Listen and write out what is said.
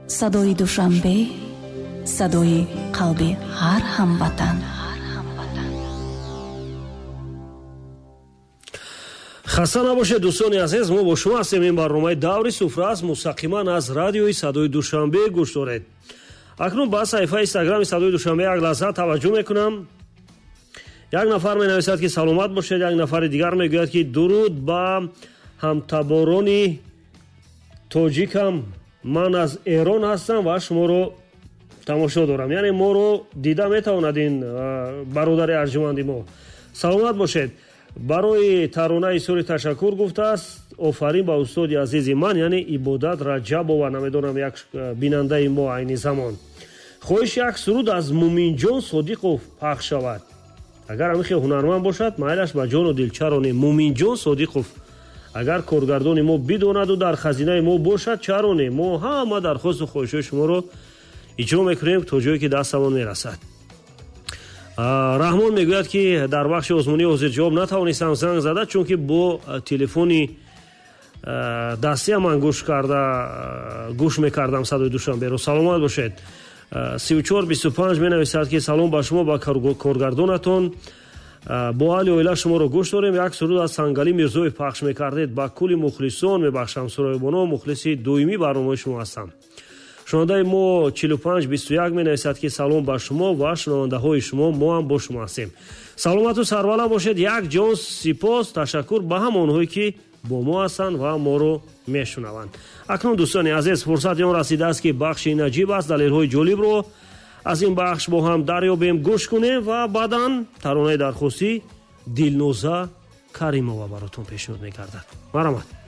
صدای دوشنبه، صدای قلب هر هموطن. خسته نباشید دوستان عزیز، ما با شما هستیم. این برنامه دوری سفره است، مستقیما از رادیوی صدای دوشنبه گوش دارید. اکنون با صفحه اینستاگرام صدای دوشنبه یک لحظه توجه میکنم. یک نفر می‌نویسد که سلامت باشید، یک نفر دیگر میگوید که درود با همتباران تاجیکم، من از ایران هستم و شما رو تماشا دارم. یعنی ما رو دیده میتواند این برادر ارجمند ما. سلامت باشید. برای ترانه سوری تشکر گفته است. آفرین با استاد عزیز من، یعنی عبادت رجبова، نمیدونم یک بیننده ما عین زمان. خواهش یک سرود از مومین جان صادقов پخش شود. اگر همیشه هنرمند باشد مایلش با جان و دل. چرانه مومین جان صادقов اگر کارگردان ما بداند و در خزینه ما باشد، چرانه ما همه درخواست و خواهش شما رو اجرا میکنیم تا جایی که دستمون میرسد. رحمان میگوید که در بخش آزمونی حاضر جواب نتوانستم زنگ زده، چون که با تلفنی دستی من گوش میکردم صدای دوشنبه رو. سلامت باشید. 3425 مینویسد که سلام با شما، با کارگردانتون، با علی اویلا شما رو گوش داریم. یک سرود از سنگالی میرزویف پخش میکردید. با کلی مخلصان میبخشم. سرایبانا مخلصی دویمی برنامه شما هستم. شنونده ما 4521 مینویسد که سلام با شما و شنونده های شما، ما هم با شما هستیم. سلامت و سربلند باشید. یک جان سپاس، تشکر به همانهایی که با ما هستند و ما رو میشنوند. اکنون دوستان عزیز، فرصت آن رسیده است که بخش نجیب است. دلیل‌های جالب رو از این بخش با هم دریابیم، گوش کنیم و بعداً ترانه درخواستی دلنوزا کریمова براتون پیشنهاد می‌گردد. مرحمت.